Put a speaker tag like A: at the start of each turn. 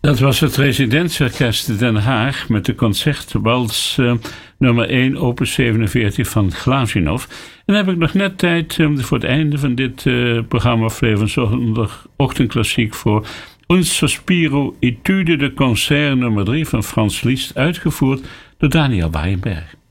A: Dat was het Residentsorkest Den Haag met de concertwals nummer 1, opus 47 van Glazunov. En dan heb ik nog net tijd voor het einde van dit programma Ochtendklassiek voor Un Sospiro Etude de Concert nummer 3 van Frans Liszt, uitgevoerd door Daniel Barenberg.